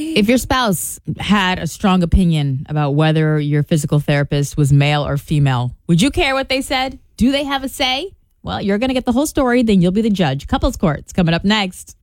If your spouse had a strong opinion about whether your physical therapist was male or female, would you care what they said? Do they have a say? Well, you're going to get the whole story, then you'll be the judge. Couples Court's coming up next.